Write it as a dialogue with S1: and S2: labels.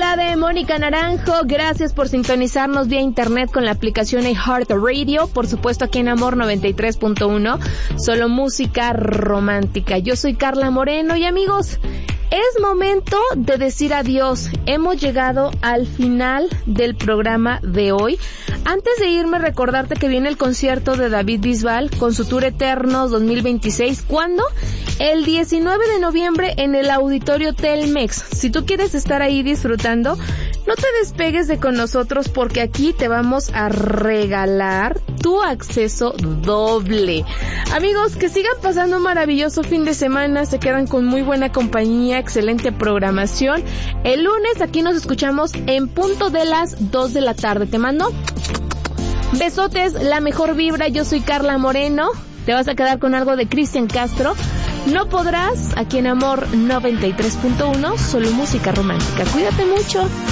S1: Hola de Mónica Naranjo, gracias por sintonizarnos vía internet con la aplicación iHeartRadio, por supuesto aquí en Amor 93.1, solo música romántica. Yo soy Carla Moreno y amigos, es momento de decir adiós. Hemos llegado al final del programa de hoy. Antes de irme, recordarte que viene el concierto de David Bisbal con su Tour Eternos 2026. ¿Cuándo? El 19 de noviembre en el Auditorio Telmex. Si tú quieres estar ahí disfrutando, no te despegues de con nosotros porque aquí te vamos a regalar tu acceso doble. Amigos, que sigan pasando un maravilloso fin de semana, se quedan con muy buena compañía, excelente programación. El lunes aquí nos escuchamos en punto de las 2 de la tarde. Te mando besotes, la mejor vibra. Yo soy Carla Moreno. Te vas a quedar con algo de Cristian Castro. No podrás, aquí en Amor 93.1, solo música romántica. Cuídate mucho.